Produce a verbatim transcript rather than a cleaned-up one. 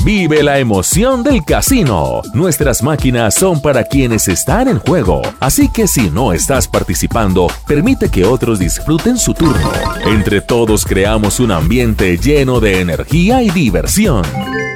Vive la emoción del casino. Nuestras máquinas son para quienes están en juego, así que si no estás participando, permite que otros disfruten su turno. Entre todos creamos un ambiente lleno de energía y diversión.